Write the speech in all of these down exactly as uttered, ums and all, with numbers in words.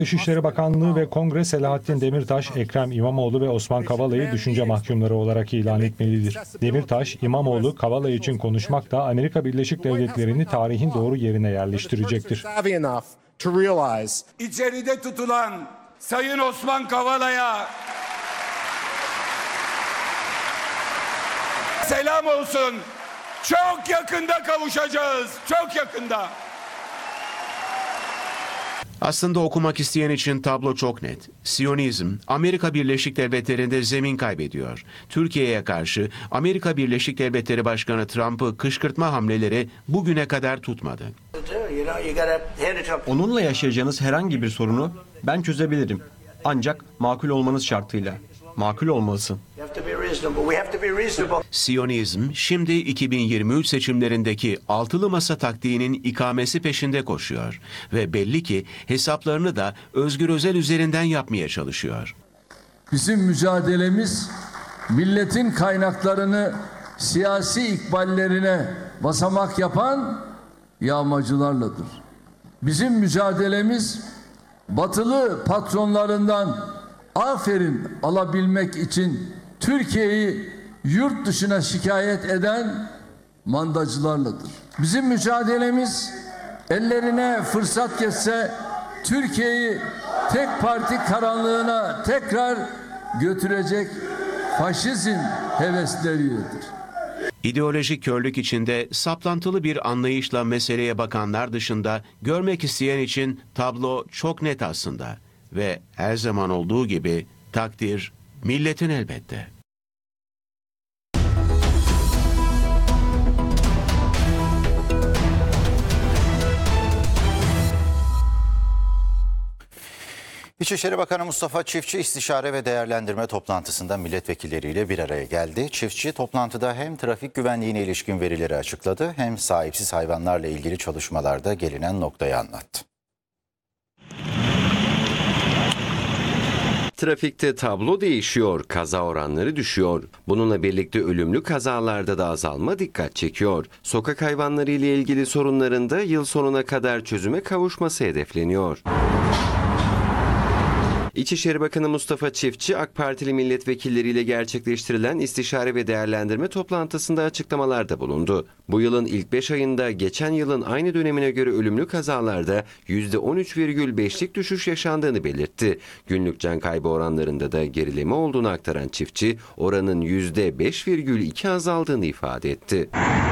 Dışişleri Bakanlığı ve Kongre Selahattin Demirtaş, Ekrem İmamoğlu ve Osman Kavala'yı düşünce mahkumları olarak ilan etmelidir. Demirtaş, İmamoğlu, Kavala için konuşmakla Amerika Birleşik Devletleri'ni tarihin doğru yerine yerleştirecektir. İçeride tutulan Sayın Osman Kavala'ya selam olsun. Çok yakında kavuşacağız. Çok yakında. Aslında okumak isteyen için tablo çok net. Siyonizm, Amerika Birleşik Devletleri'nde zemin kaybediyor. Türkiye'ye karşı Amerika Birleşik Devletleri Başkanı Trump'ı kışkırtma hamleleri bugüne kadar tutmadı. Onunla yaşayacağınız herhangi bir sorunu ben çözebilirim. Ancak makul olmanız şartıyla. Makul olmalısın. Siyonizm şimdi iki bin yirmi üç seçimlerindeki altılı masa taktiğinin ikamesi peşinde koşuyor ve belli ki hesaplarını da Özgür Özel üzerinden yapmaya çalışıyor. Bizim mücadelemiz milletin kaynaklarını siyasi ikballerine basamak yapan yağmacılarladır. Bizim mücadelemiz batılı patronlarından aferin alabilmek için Türkiye'yi yurt dışına şikayet eden mandacılarladır. Bizim mücadelemiz ellerine fırsat geçse Türkiye'yi tek parti karanlığına tekrar götürecek faşizm hevesleridir. İdeolojik körlük içinde saplantılı bir anlayışla meseleye bakanlar dışında görmek isteyen için tablo çok net aslında. Ve her zaman olduğu gibi takdir milletin elbette. İçişleri Bakanı Mustafa Çiftçi istişare ve değerlendirme toplantısında milletvekilleriyle bir araya geldi. Çiftçi toplantıda hem trafik güvenliğine ilişkin verileri açıkladı hem sahipsiz hayvanlarla ilgili çalışmalarda gelinen noktayı anlattı. Trafikte tablo değişiyor, kaza oranları düşüyor. Bununla birlikte ölümlü kazalarda da azalma dikkat çekiyor. Sokak hayvanları ile ilgili sorunların da yıl sonuna kadar çözüme kavuşması hedefleniyor. İçişleri Bakanı Mustafa Çiftçi, AK Partili milletvekilleriyle gerçekleştirilen istişare ve değerlendirme toplantısında açıklamalarda bulundu. Bu yılın ilk beş ayında geçen yılın aynı dönemine göre ölümlü kazalarda yüzde on üç virgül beşlik düşüş yaşandığını belirtti. Günlük can kaybı oranlarında da gerileme olduğunu aktaran Çiftçi, oranın yüzde beş virgül iki azaldığını ifade etti.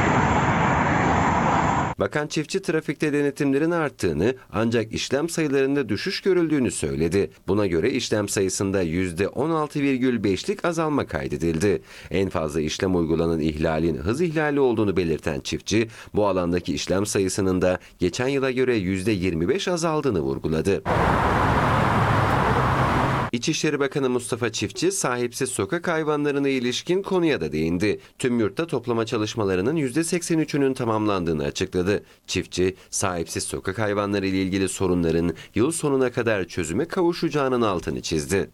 Bakan Çiftçi trafikte denetimlerin arttığını ancak işlem sayılarında düşüş görüldüğünü söyledi. Buna göre işlem sayısında yüzde on altı virgül beşlik azalma kaydedildi. En fazla işlem uygulanan ihlalin hız ihlali olduğunu belirten Çiftçi, bu alandaki işlem sayısının da geçen yıla göre yüzde yirmi beş azaldığını vurguladı. İçişleri Bakanı Mustafa Çiftçi, sahipsiz sokak hayvanlarına ilişkin konuya da değindi. Tüm yurtta toplama çalışmalarının yüzde seksen üçünün tamamlandığını açıkladı. Çiftçi, sahipsiz sokak hayvanları ile ilgili sorunların yıl sonuna kadar çözüme kavuşacağının altını çizdi.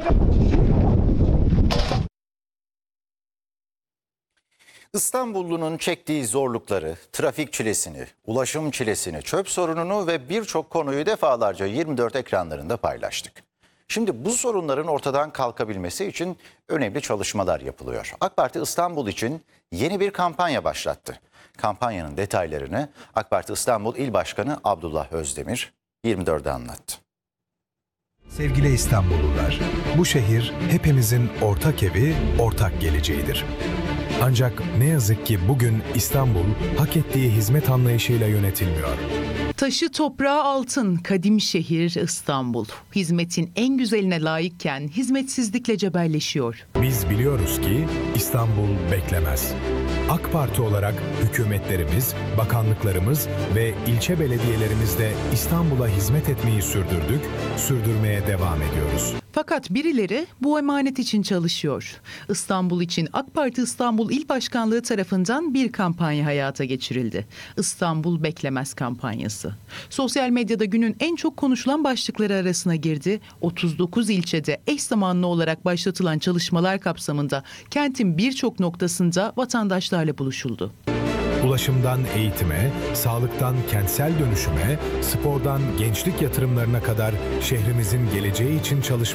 İstanbullunun çektiği zorlukları, trafik çilesini, ulaşım çilesini, çöp sorununu ve birçok konuyu defalarca yirmi dört ekranlarında paylaştık. Şimdi bu sorunların ortadan kalkabilmesi için önemli çalışmalar yapılıyor. AK Parti İstanbul için yeni bir kampanya başlattı. Kampanyanın detaylarını AK Parti İstanbul İl Başkanı Abdullah Özdemir yirmi dörde anlattı. Sevgili İstanbullular, bu şehir hepimizin ortak evi, ortak geleceğidir. Ancak ne yazık ki bugün İstanbul hak ettiği hizmet anlayışıyla yönetilmiyor. Taşı toprağı altın, kadim şehir İstanbul. Hizmetin en güzeline layıkken hizmetsizlikle cebelleşiyor. Biz biliyoruz ki İstanbul beklemez. AK Parti olarak hükümetlerimiz, bakanlıklarımız ve ilçe belediyelerimizde İstanbul'a hizmet etmeyi sürdürdük, sürdürmeye devam ediyoruz. Fakat birileri bu emanet için çalışıyor. İstanbul için AK Parti İstanbul İl Başkanlığı tarafından bir kampanya hayata geçirildi. İstanbul Beklemez kampanyası. Sosyal medyada günün en çok konuşulan başlıkları arasına girdi. otuz dokuz ilçede eş zamanlı olarak başlatılan çalışmalar kapsamında kentin birçok noktasında vatandaşlarla buluşuldu. Ulaşımdan eğitime, sağlıktan kentsel dönüşüme, spordan gençlik yatırımlarına kadar şehrimizin geleceği için çalışma